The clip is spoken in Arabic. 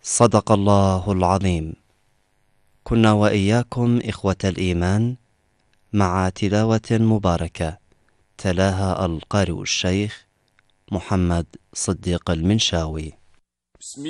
صدق الله العظيم. كنا وإياكم إخوة الإيمان مع تلاوة مباركة تلاها القارئ الشيخ محمد صديق المنشاوي.